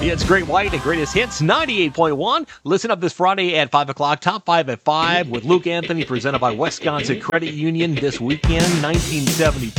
It's Great White and Greatest Hits 98.1. Listen up this Friday at 5 o'clock. Top 5 at 5 with Luke Anthony, presented by Wisconsin Credit Union this weekend, 1972.